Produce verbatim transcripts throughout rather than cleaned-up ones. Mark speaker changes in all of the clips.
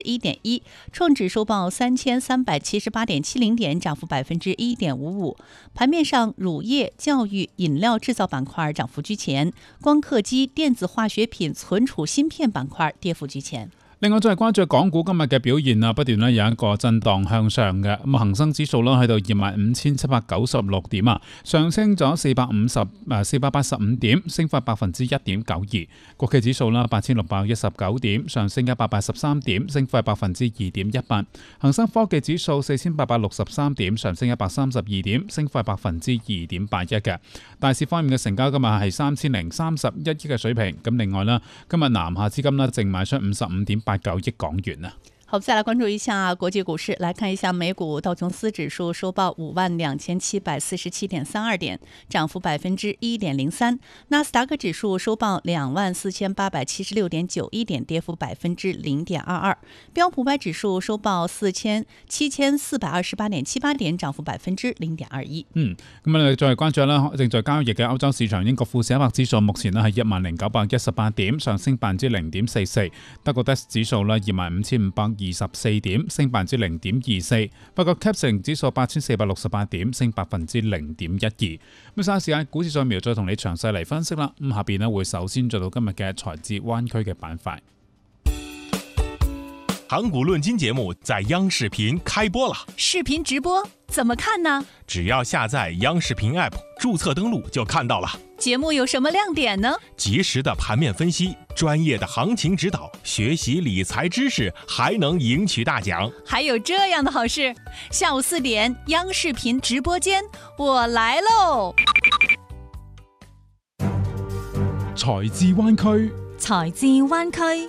Speaker 1: 一点一，创指收报三千三百七十八点七零点，涨幅百分之一点五五。盘面上，乳业、教育、饮料制造板块涨幅居前，光刻机、电子化学品、存储芯片板块跌幅居前。
Speaker 2: 另外再關注港股今日嘅表現啊，不斷咧有一個震盪向上嘅，咁恒生指數咧去到二萬五千七百九十六點啊，上升咗四百五十誒四百八十五點，升幅百分之一點九二。國企指數啦八千六百一十九點，上升一百八十三點，升幅百分之二點一八。恒生科技指數四千八百六十三點，上升一百三十二點，升幅百分之二點八一嘅。大市方面嘅成交今日係三千零三十一億嘅水平。咁另外啦，今日南下資金咧淨賣出五十五點八九億港元啊。
Speaker 1: 好，再來關注一下國際股市，來看一下美股道瓊斯指數收報五萬兩千七百四十七點三二點，漲幅百分之一點零三；納斯達克指數收報兩萬四千八百七十六點九一點，跌幅百分之零點二二；標普五百指數收報四千七千四百二十八點七八點，漲幅百分之零點二一。
Speaker 2: 嗯，咁我哋再嚟關注啦，正在交易嘅歐洲市場，英國富時一百指數目前咧係一萬零九百一十八點，上升百分之零點四四；德國 D A X 指數咧二萬五千五百二十四點，升百分之零點二四。法國 C A C 指數八千四百六十八點，升百分之零點一二。咁稍後時間股市上面再同你詳細嚟分析啦。咁下邊咧會首先做到今日嘅財智灣區嘅板塊。
Speaker 3: 港股論金節目在央視頻開播了，
Speaker 1: 視頻直播怎麼看呢？
Speaker 3: 只要下載央視頻 App， 註冊登錄就看到了。
Speaker 1: 節目有什麼亮點呢？
Speaker 3: 及時的盤面分析，專業的行情指導，學習理財知識，還能贏取大獎。
Speaker 1: 還有這樣的好事，下午四點央視頻直播間，我來嘍！
Speaker 2: 財智灣區，
Speaker 1: 財智灣區。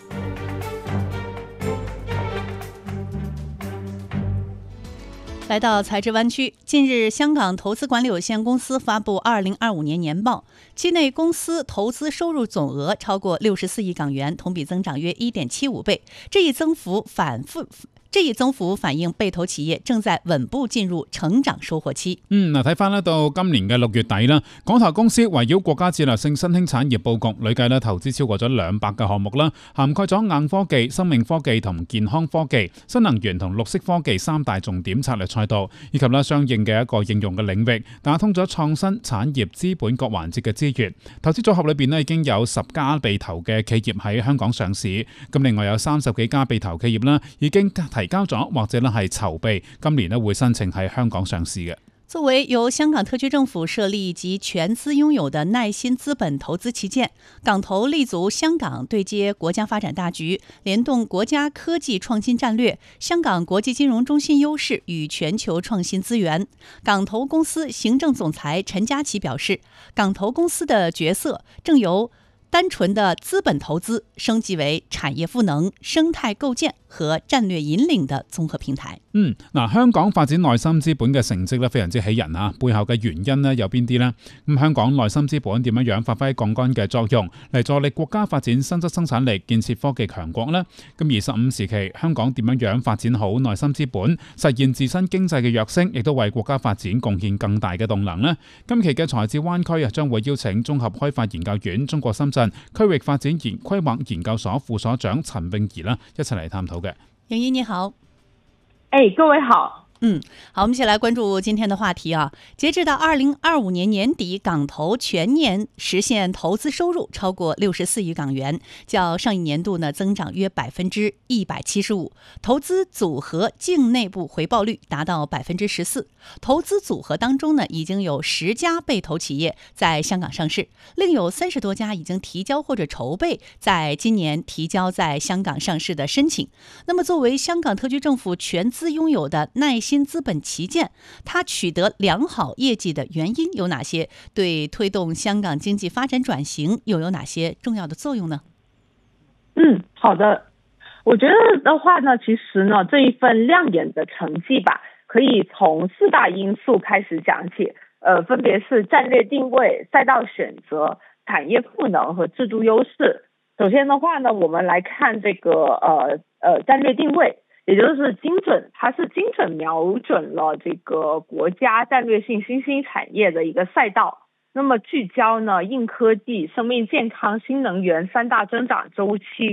Speaker 1: 來到財智灣區，近日香港投資管理有限公司發布二零二五年年報，期內公司投資收入總額超過六十四億港元，同比增長約一點七五倍。這一增幅反覆。這一增幅反映被投企業正在穩步進入成長收穫期。
Speaker 2: 嗯，嗱睇翻咧到今年嘅六月底啦，港投公司圍繞國家戰略性新興產業佈局，累計咧投資超過咗兩百個項目啦，涵蓋咗硬科技、生命科技同健康科技、新能源同綠色科技三大重點策略賽道，以及咧相應嘅一個應用嘅領域，打通咗創新產業資本各環節嘅資源。投資組合裏邊咧已經有十家被投嘅企業喺香港上市，咁另外有三十幾家被投企業啦已經提交咗或者咧係籌備，今年咧會申請喺香港上市嘅。
Speaker 1: 作為由香港特區政府設立及全資擁有的耐新資本投資旗艦，港投立足香港對接國家發展大局，聯動國家科技創新戰略，香港國際金融中心優勢與全球創新資源。港投公司行政總裁陳家琪表示，港投公司的角色正由單純的資本投資升級為產業賦能、生態構建和戰略引領的綜合平台。
Speaker 2: 嗯，嗱，香港發展內心資本嘅成績咧非常之喜人啊！背後嘅原因咧有邊啲呢？咁香港內心資本點樣樣發揮槓桿嘅作用，嚟助力國家發展新質生產力、建設科技強國呢？咁而十五時期香港點樣樣發展好內心資本，實現自身經濟嘅躍升，亦都為國家發展貢獻更大嘅動能呢？今期嘅財智灣區啊，將會邀請綜合開發研究院中國深圳區域發展研規劃研究所副所長陳詠儀啦，一齊嚟探討嘅。
Speaker 1: 詠儀你好。
Speaker 4: 哎，各位好。
Speaker 1: 嗯，好，我們一起來關注今天的話題啊。截至到二零二五年年底，港投全年實現投資收入超過六十四億港元，較上一年度呢增長約百分之一百七十五。投資組合淨內部回報率達到百分之十四。投資組合當中呢，已經有十家被投企業在香港上市，另有三十多家已經提交或者籌備在今年提交在香港上市的申請。那麼，作為香港特區政府全資擁有的耐新資本旗艦，它取得良好業績的原因有哪些？對推動香港經濟發展轉型又有哪些重要的作用呢？
Speaker 4: 嗯，好的。我覺得的話呢，其實呢，這一份亮眼的成績吧，可以從四大因素開始講起。呃，分別是戰略定位、賽道選擇、產業賦能和制度優勢。首先的話呢，我們來看這個呃呃戰略定位。也就是精準，它是精準瞄準了這個國家戰略性新興產業的一個賽道。那麼聚焦呢，硬科技、生命健康、新能源三大增長週期，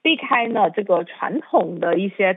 Speaker 4: 避开呢这个传统的一些